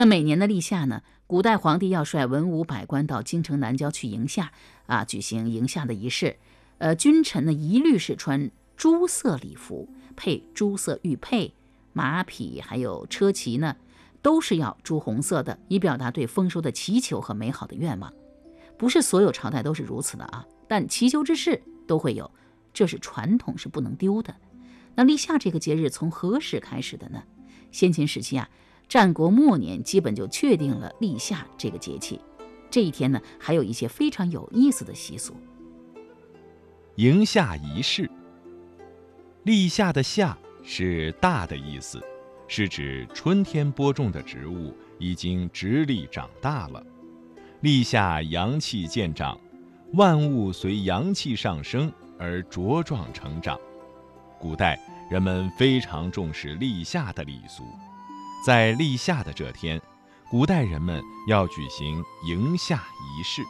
那每年的立夏呢，古代皇帝要率文武百官到京城南郊去迎夏举行迎夏的仪式。君臣呢一律是穿朱色礼服，配朱色玉佩，马匹还有车骑呢都是要朱红色的，以表达对丰收的祈求和美好的愿望。不是所有朝代都是如此的但祈求之事都会有，这是传统，是不能丢的。那立夏这个节日从何时开始的呢？先秦时期战国末年基本就确定了立夏这个节气。这一天呢，还有一些非常有意思的习俗。 迎夏仪式，立夏的夏是大的意思，是指春天播种的植物已经直立长大了。立夏阳气渐长，万物随阳气上升而茁壮成长。古代人们非常重视立夏的礼俗，在立夏的这天，古代人们要举行迎夏仪式。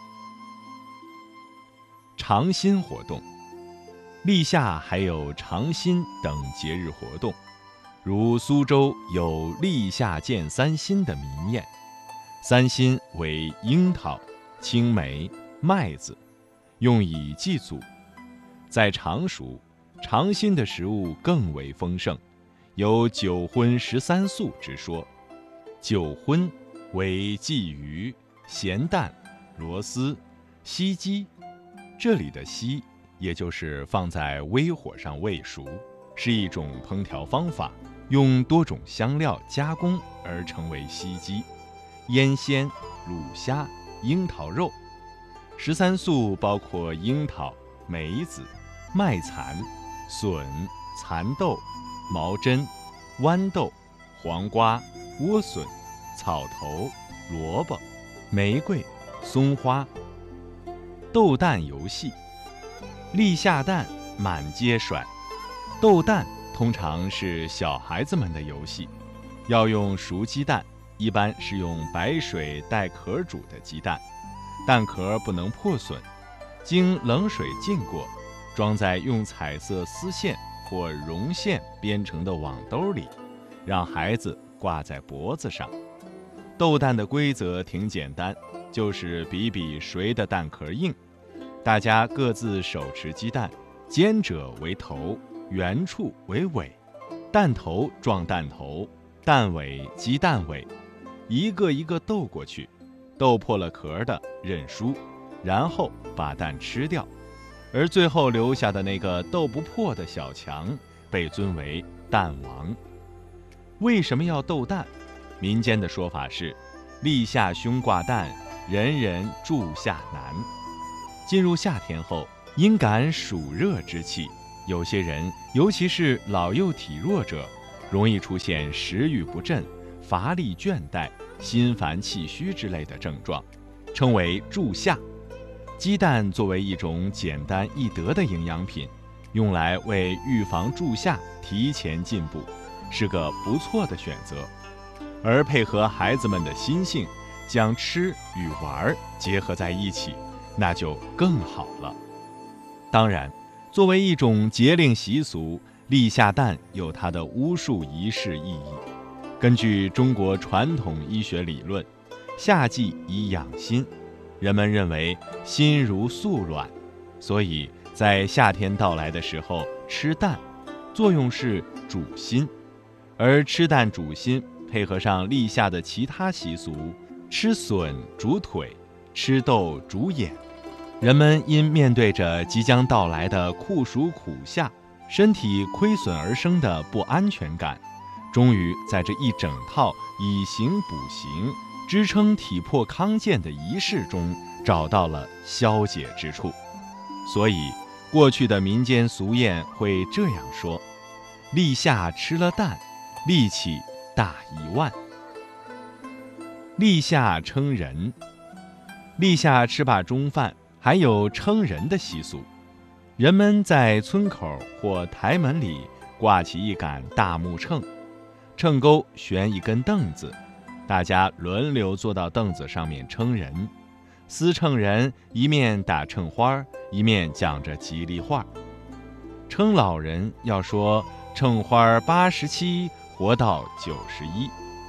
尝新活动，立夏还有尝新等节日活动，如苏州有立夏见三新的民宴。三新为樱桃、青梅、麦子，用以祭祖。在常熟，尝新的食物更为丰盛，有9荤13素之说。9荤为鲫鱼、咸蛋、螺丝、西鸡，这里的西也就是放在微火上煨熟，是一种烹调方法，用多种香料加工而成为西鸡。腌鲜、卤虾、樱桃肉。13素包括樱桃、梅子、麦蚕、笋、蚕豆、毛针、豌豆、黄瓜、莴笋、草头、萝卜、玫瑰、松花。斗蛋游戏，立夏蛋满街甩。斗蛋通常是小孩子们的游戏，要用熟鸡蛋，一般是用白水带壳煮的鸡蛋，蛋壳不能破损，经冷水浸过，装在用彩色丝线或绒线编成的网兜里，让孩子挂在脖子上。斗蛋的规则挺简单，就是比比谁的蛋壳硬。大家各自手持鸡蛋，尖者为头，圆处为尾，蛋头撞蛋头，蛋尾击蛋尾，一个一个斗过去，斗破了壳的认输，然后把蛋吃掉，而最后留下的那个斗不破的小强被尊为蛋王。为什么要斗蛋？民间的说法是，立夏兄挂蛋，人人住夏难。进入夏天后，因感暑热之气，有些人，尤其是老幼体弱者，容易出现食欲不振、乏力倦怠、心烦气虚之类的症状，称为助夏。鸡蛋作为一种简单易得的营养品，用来为预防助夏提前进步，是个不错的选择。而配合孩子们的心性，将吃与玩结合在一起，那就更好了。当然，作为一种节令习俗，立夏蛋有它的巫术仪式意义。根据中国传统医学理论，夏季以养心，人们认为心如素卵，所以在夏天到来的时候吃蛋，作用是主心。而吃蛋主心配合上立夏的其他习俗，吃笋主腿，吃豆主眼，人们因面对着即将到来的酷暑苦夏，身体亏损而生的不安全感，终于在这一整套以形补形、支撑体魄康健的仪式中找到了消解之处。所以过去的民间俗谚会这样说：立夏吃了蛋，力气大1万。立夏称人，立夏吃罢中饭，还有称人的习俗。人们在村口或台门里挂起一杆大木秤，秤钩悬一根凳子，大家轮流坐到凳子上面称人。司秤人一面打秤花，一面讲着吉利话。称老人要说秤花87，活到91。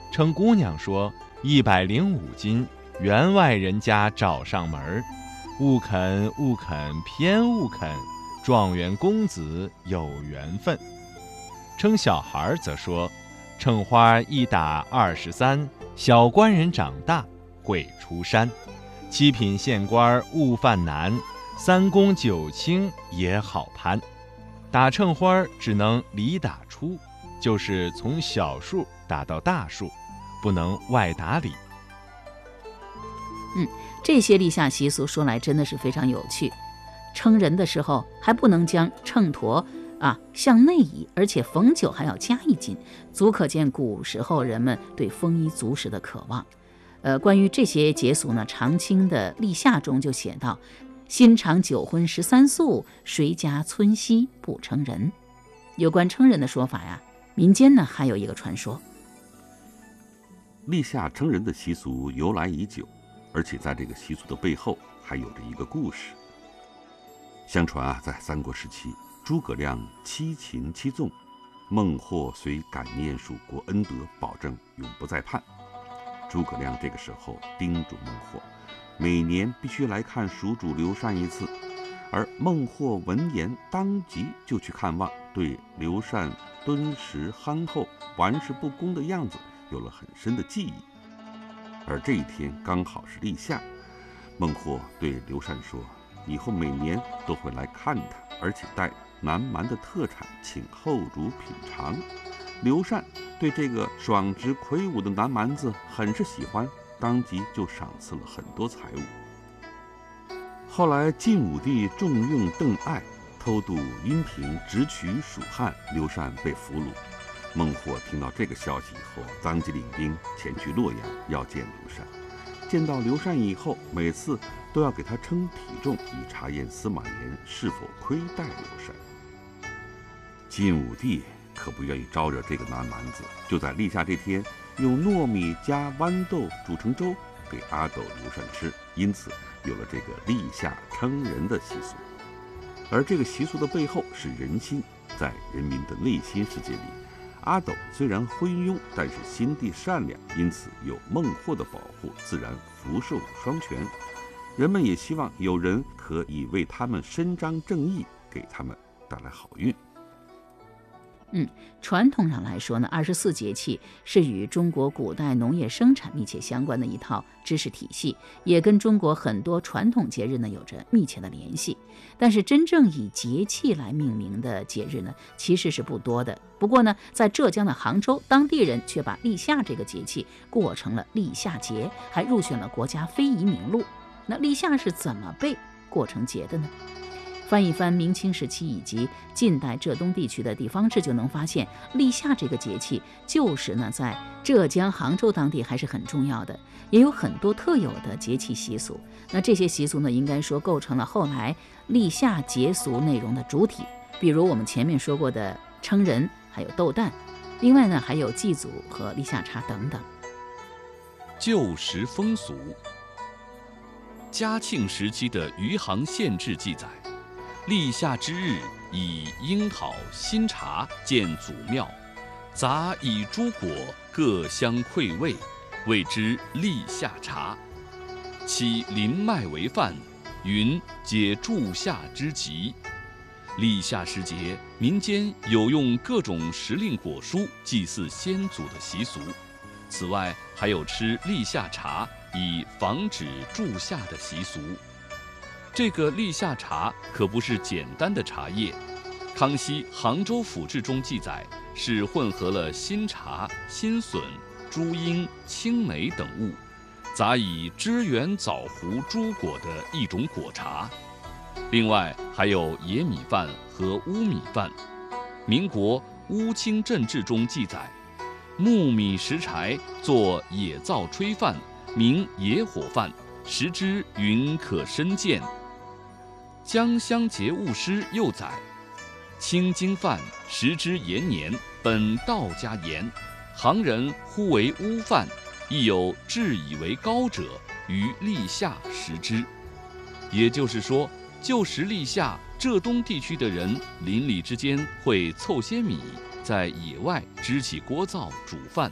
称姑娘说105斤，员外人家找上门，勿肯勿肯偏勿肯，状元公子有缘分。称小孩则说秤花一打23，小官人长大会出山，七品县官勿犯难，3公9卿也好攀。打秤花只能里打出，就是从小数打到大数，不能外打里。 这些立夏习俗说来真的是非常有趣。称人的时候还不能将秤砣向内移，而且逢9还要加1斤，足可见古时候人们对丰衣足食的渴望。关于这些节俗呢，长清的立夏中就写道：新尝9荤13素，谁家村西不称人。有关称人的说法呀，民间呢还有一个传说。 立夏称人的习俗由来已久，而且在这个习俗的背后还有着一个故事。相传在三国时期，诸葛亮7擒7纵，孟获虽感念蜀国恩德，保证永不再叛。诸葛亮这个时候叮嘱孟获，每年必须来看蜀主刘禅一次。而孟获闻言，当即就去看望，对刘禅敦实憨厚、玩世不恭的样子有了很深的记忆。而这一天刚好是立夏，孟获对刘禅说，以后每年都会来看他，而且带南蛮的特产请后主品尝。刘禅对这个爽直魁梧的南蛮子很是喜欢，当即就赏赐了很多财物。后来晋武帝重用邓艾，偷渡阴平，直取蜀汉，刘禅被俘虏。孟获听到这个消息以后，当即领兵前去洛阳要见刘禅。见到刘禅以后，每次都要给他称体重，以查验司马炎是否亏待刘禅。晋武帝可不愿意招惹这个南蛮子，就在立夏这天用糯米加豌豆煮成粥给阿斗刘禅吃，因此有了这个立夏称人的习俗。而这个习俗的背后是人心，在人民的内心世界里，阿斗虽然昏庸，但是心地善良，因此有孟获的保护，自然福寿双全。人们也希望有人可以为他们伸张正义，给他们带来好运。 传统上来说呢，24节气是与中国古代农业生产密切相关的一套知识体系，也跟中国很多传统节日呢有着密切的联系。但是真正以节气来命名的节日呢，其实是不多的。不过呢，在浙江的杭州，当地人却把立夏这个节气过成了立夏节，还入选了国家非遗名录。那立夏是怎么被过成节的呢？翻一翻明清时期以及近代浙东地区的地方志，就能发现立夏这个节气就是呢在浙江杭州当地还是很重要的，也有很多特有的节气习俗。那这些习俗呢，应该说构成了后来立夏节俗内容的主体，比如我们前面说过的称人，还有斗蛋，另外呢还有祭祖和立夏茶等等。 旧时风俗，嘉庆时期的余杭县志记载，立夏之日，以樱桃、新茶建祖庙，杂以诸果，各相馈味，谓之立夏茶。其临麦为饭，云解助夏之急。立夏时节，民间有用各种时令果蔬祭祀先祖的习俗。此外，还有吃立夏茶以防止助夏的习俗。这个立夏茶可不是简单的茶叶，康熙《杭州府志》中记载，是混合了新茶、新笋、朱缨、青梅等物，杂以支圆枣核诸果的一种果茶。另外还有野米饭和乌米饭。民国《乌清镇志》中记载，木米石柴做野灶炊饭，名野火饭，食之云可深见。江乡节务师又载，青精饭食之延年，本道家言，杭人呼为乌饭，亦有置以为高者，于立夏食之。也就是说，旧时立夏，浙东地区的人邻里之间会凑些米，在野外支起锅灶煮饭，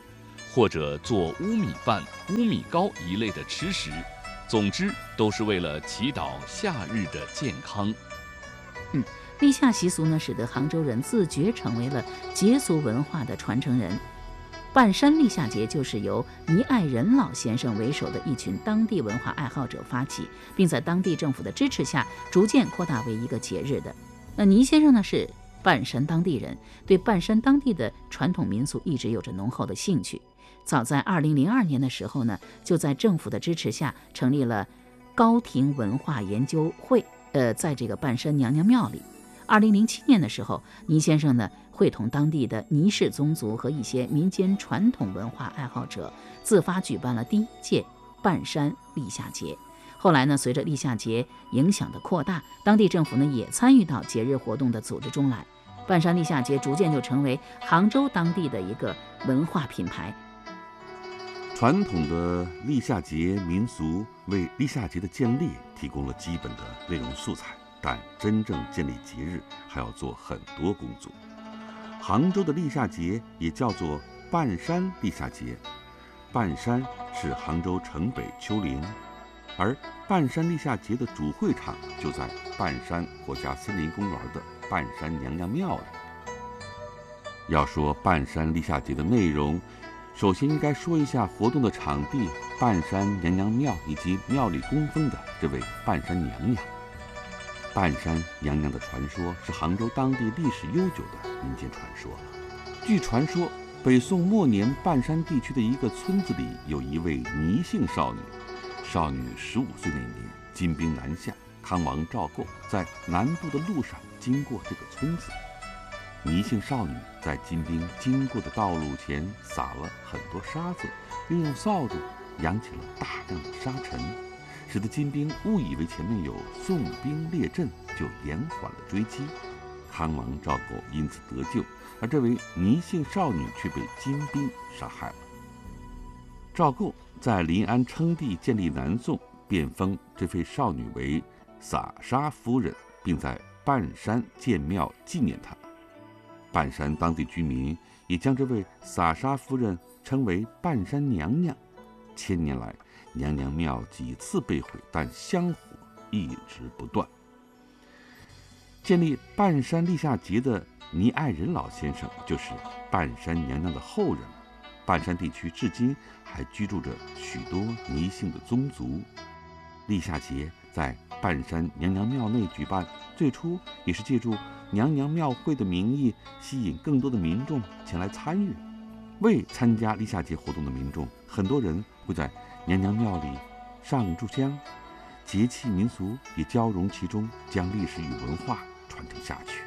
或者做乌米饭、乌米糕一类的吃食。总之，都是为了祈祷夏日的健康。 立夏习俗呢，使得杭州人自觉成为了节俗文化的传承人。半山立夏节就是由倪爱仁老先生为首的一群当地文化爱好者发起，并在当地政府的支持下，逐渐扩大为一个节日的。那倪先生呢是半山当地人，对半山当地的传统民俗一直有着浓厚的兴趣。早在2002年的时候呢，就在政府的支持下成立了高亭文化研究会，在这个半山娘娘庙里。2007年的时候，倪先生呢会同当地的倪氏宗族和一些民间传统文化爱好者自发举办了第1届半山立夏节。后来呢，随着立夏节影响的扩大，当地政府呢也参与到节日活动的组织中来。半山立夏节逐渐就成为杭州当地的一个文化品牌。 传统的立夏节民俗为立夏节的建立提供了基本的内容素材，但真正建立节日还要做很多工作。杭州的立夏节也叫做半山立夏节，半山是杭州城北丘陵，而半山立夏节的主会场就在半山国家森林公园的半山娘娘庙里。要说半山立夏节的内容，首先应该说一下活动的场地——半山娘娘庙以及庙里供奉的这位半山娘娘。半山娘娘的传说是杭州当地历史悠久的民间传说。据传说，北宋末年半山地区的一个村子里有一位倪姓少女。少女15岁那年，金兵南下，康王赵构在南渡的路上经过这个村子。倪姓少女在金兵经过的道路前撒了很多沙子，又用扫帚扬起了大量的沙尘，使得金兵误以为前面有宋兵列阵，就延缓了追击。康王赵构因此得救，而这位倪姓少女却被金兵杀害了。赵构在临安称帝建立南宋，便封这位少女为撒沙夫人，并在半山建庙纪念她。半山当地居民也将这位撒沙夫人称为半山娘娘。千年来，娘娘庙几次被毁，但香火一直不断。建立半山立夏节的倪爱仁老先生就是半山娘娘的后人。半山地区至今还居住着许多倪姓的宗族。立夏节在半山娘娘庙内举办，最初也是借助娘娘庙会的名义，吸引更多的民众前来参与。未参加立夏节活动的民众，很多人会在娘娘庙里上炷香，节气民俗也交融其中，将历史与文化传承下去。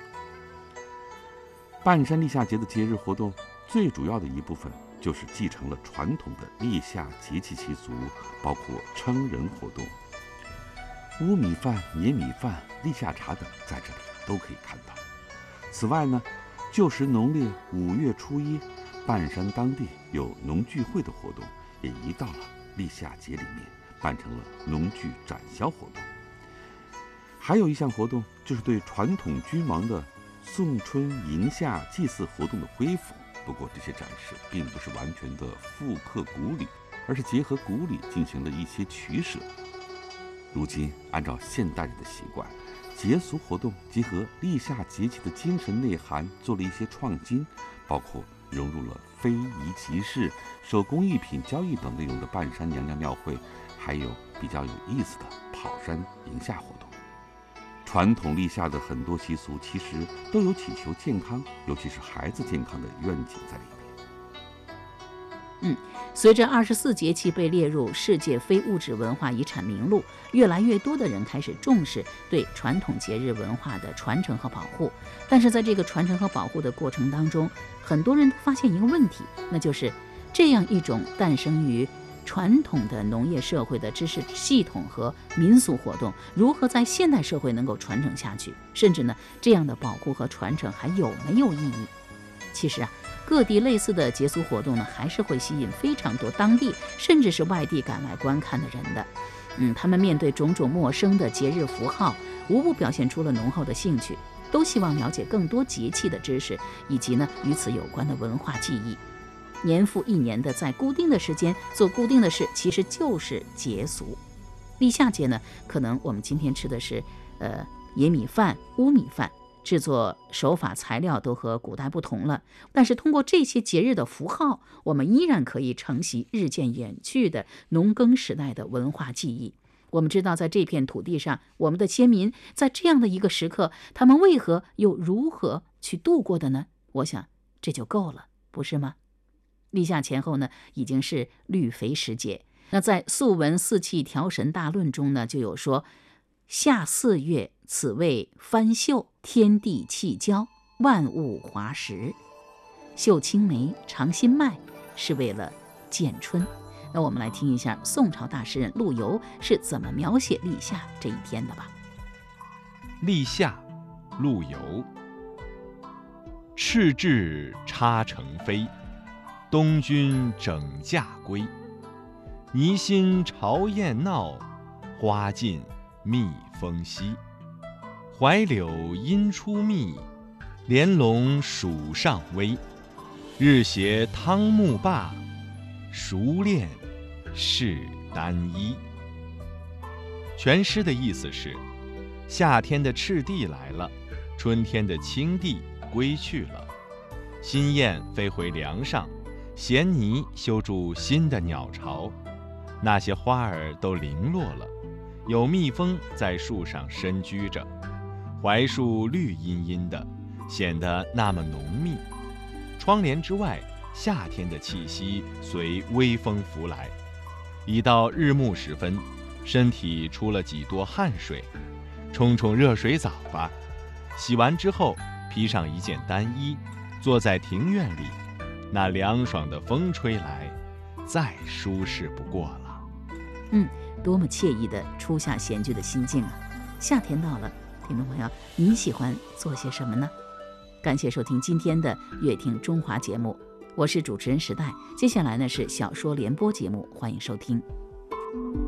半山立夏节的节日活动最主要的一部分就是继承了传统的立夏节气习俗，包括称人活动。乌米饭、黏米饭、立夏茶等在这里都可以看到。此外呢，就是农历5月初1，半山当地有农具会的活动，也移到了立夏节里面，办成了农具展销活动。还有一项活动就是对传统君王的送春迎夏祭祀活动的恢复。不过这些展示并不是完全的复刻古礼，而是结合古礼进行了一些取舍。如今按照现代人的习惯，节俗活动结合立夏节气的精神内涵，做了一些创新，包括融入了非遗集市、手工艺品交易等内容的半山娘娘庙会，还有比较有意思的跑山迎夏活动。传统立夏的很多习俗其实都有祈求健康，尤其是孩子健康的愿景在里面。 随着24节气被列入世界非物质文化遗产名录，越来越多的人开始重视对传统节日文化的传承和保护。但是在这个传承和保护的过程当中，很多人都发现一个问题，那就是这样一种诞生于传统的农业社会的知识系统和民俗活动，如何在现代社会能够传承下去？甚至呢，这样的保护和传承还有没有意义？其实各地类似的节俗活动呢，还是会吸引非常多当地甚至是外地赶来观看的人的。他们面对种种陌生的节日符号，无不表现出了浓厚的兴趣，都希望了解更多节气的知识，以及呢与此有关的文化记忆。 年复一年的在固定的时间做固定的事，其实就是节俗。立夏节呢，可能我们今天吃的是野米饭、乌米饭，制作手法材料都和古代不同了，但是通过这些节日的符号，我们依然可以承袭日渐远去的农耕时代的文化记忆。我们知道在这片土地上，我们的先民在这样的一个时刻，他们为何又如何去度过的呢？我想这就够了，不是吗？立夏前后呢，已经是绿肥时节。那在《素问·四气调神大论》中呢，就有说：夏4月，此谓翻秀，天地气交，万物华实。秀青梅，尝新麦，是为了见春。那我们来听一下宋朝大诗人陆游是怎么描写立夏这一天的吧。 立夏，陆游。赤雉插成飞，东君整驾归。泥心朝燕闹，花尽蜜蜂稀。槐柳阴出密，莲笼暑上微。日斜汤沐罢，熟练是单衣。全诗的意思是，夏天的赤地来了，春天的青地归去了，新燕飞回梁上，闲泥修筑新的鸟巢，那些花儿都零落了，有蜜蜂在树上深居着，槐树绿茵茵的，显得那么浓密。窗帘之外，夏天的气息随微风拂来。一到日暮时分，身体出了几多汗水，冲冲热水澡吧。洗完之后，披上一件单衣，坐在庭院里，那凉爽的风吹来，再舒适不过了。 多么惬意的初夏闲居的心境啊！夏天到了，听众朋友，你喜欢做些什么呢？感谢收听今天的乐听中华节目，我是主持人时代。接下来呢是小说联播节目，欢迎收听。